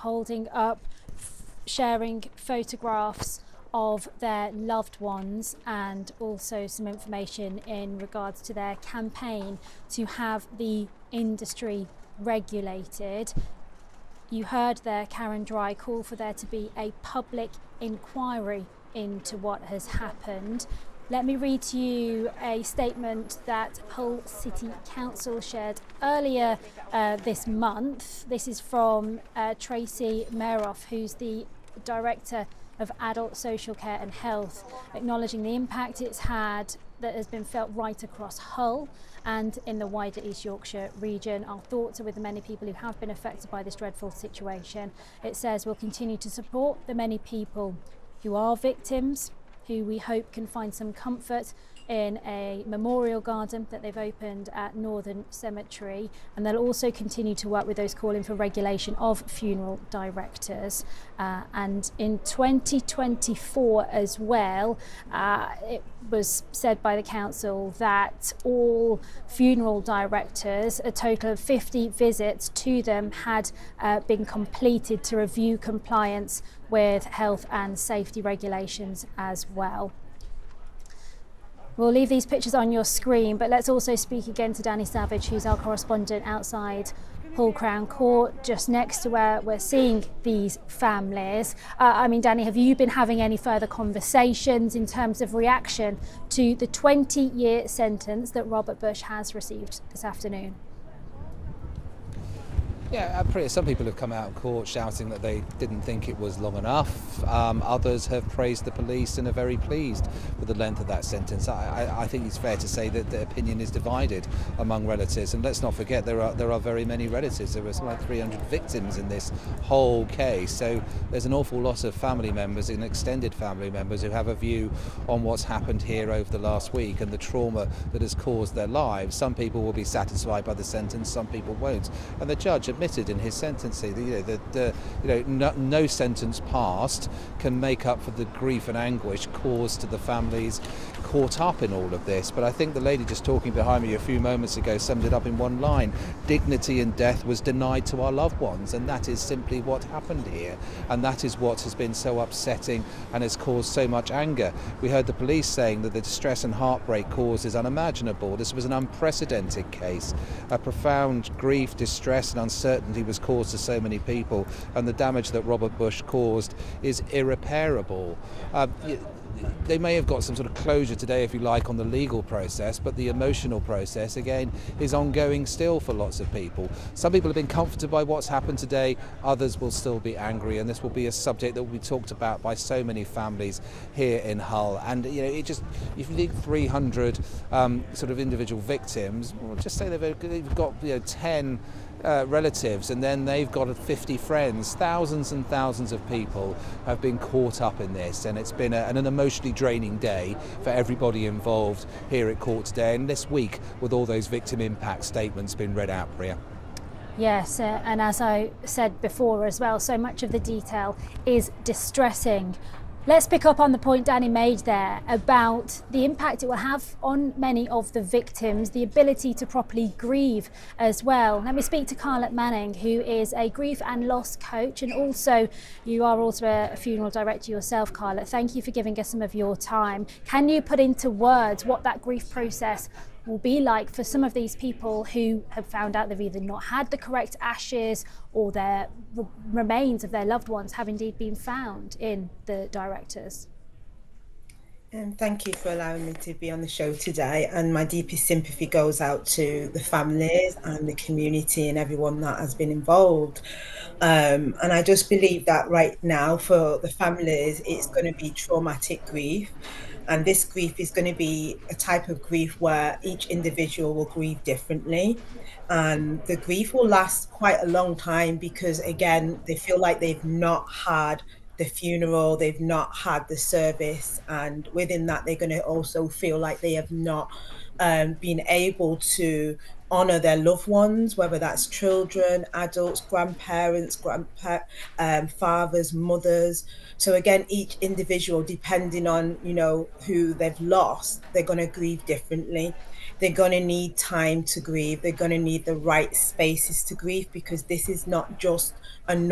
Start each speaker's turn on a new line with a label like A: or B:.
A: holding up, sharing photographs of their loved ones and also some information in regards to their campaign to have the industry regulated. You heard there Karen Dry call for there to be a public inquiry into what has happened. Let me read to you a statement that Hull City Council shared earlier this month. This is from Tracy Meroff, who's the Director of Adult Social Care and Health, acknowledging the impact it's had that has been felt right across Hull and in the wider East Yorkshire region. Our thoughts are with the many people who have been affected by this dreadful situation. It says we'll continue to support the many people who are victims, who we hope can find some comfort in a memorial garden that they've opened at Northern Cemetery, and they'll also continue to work with those calling for regulation of funeral directors. And in 2024 as well, it was said by the council that all funeral directors, a total of 50 visits to them had been completed to review compliance with health and safety regulations as well. We'll leave these pictures on your screen, but let's also speak again to Danny Savage, who's our correspondent outside Hull Crown Court, just next to where we're seeing these families. I mean, Danny, have you been having any further conversations in terms of reaction to the 20-year sentence that Robert Bush has received this afternoon?
B: Yeah, some people have come out of court shouting that they didn't think it was long enough. Others have praised the police and are very pleased with the length of that sentence. I think it's fair to say that the opinion is divided among relatives. And let's not forget, there are very many relatives. There were something like 300 victims in this whole case. So there's an awful lot of family members and extended family members who have a view on what's happened here over the last week and the trauma that has caused their lives. Some people will be satisfied by the sentence, some people won't. And the judge admitted in his sentencing that no sentence passed can make up for the grief and anguish caused to the families caught up in all of this. But I think the lady just talking behind me a few moments ago summed it up in one line: dignity in death was denied to our loved ones, and that is simply what happened here, and that is what has been so upsetting and has caused so much anger. We heard the police saying that the distress and heartbreak caused is unimaginable. This was an unprecedented case. A profound grief, distress and uncertainty was caused to so many people, and the damage that Robert Bush caused is irreparable. They may have got some sort of closure today, if you like, on the legal process, but the emotional process, again, is ongoing still for lots of people. Some people have been comforted by what's happened today, others will still be angry, and this will be a subject that will be talked about by so many families here in Hull. And if you think 300 sort of individual victims, well, just say they've got 10 relatives, and then they've got 50 friends. Thousands and thousands of people have been caught up in this, and it's been an emotionally draining day for everybody involved here at court today, and this week with all those victim impact statements being read out, Priya.
A: Yes, and as I said before as well, so much of the detail is distressing. Let's pick up on the point Danny made there about the impact it will have on many of the victims, the ability to properly grieve as well. Let me speak to Carlette Manning, who is a grief and loss coach, and also you are also a funeral director yourself, Carlette. Thank you for giving us some of your time. Can you put into words what that grief process will be like for some of these people who have found out they've either not had the correct ashes or their remains of their loved ones have indeed been found in the directors?
C: And thank you for allowing me to be on the show today. And my deepest sympathy goes out to the families and the community and everyone that has been involved. And I just believe that right now for the families, it's going to be traumatic grief. And this grief is going to be a type of grief where each individual will grieve differently. And the grief will last quite a long time because, again, they feel like they've not had the funeral, they've not had the service. And within that, they're going to also feel like they have not been able to honor their loved ones, whether that's children, adults, grandparents, fathers, mothers. So again, each individual, depending on, who they've lost, they're going to grieve differently. They're going to need time to grieve. They're going to need the right spaces to grieve, because this is not just a